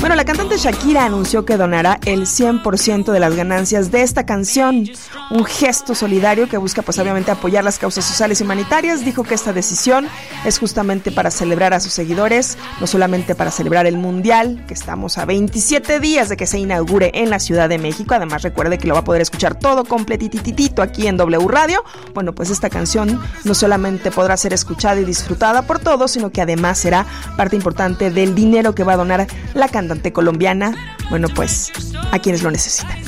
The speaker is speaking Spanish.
Bueno, la cantante Shakira anunció que donará el 100% de las ganancias de esta canción, un gesto solidario que busca pues obviamente apoyar las causas sociales y humanitarias. Dijo que esta decisión es justamente para celebrar a sus seguidores, no solamente para celebrar el Mundial, que estamos a 27 días de que se inaugure en la Ciudad de México. Además, recuerde que lo va a poder escuchar todo completititito aquí en W Radio. Bueno, pues esta canción no solamente podrá ser escuchada y disfrutada por todos, sino que además será parte importante del dinero que va a donar la cantante colombiana, bueno, pues a quienes lo necesitan.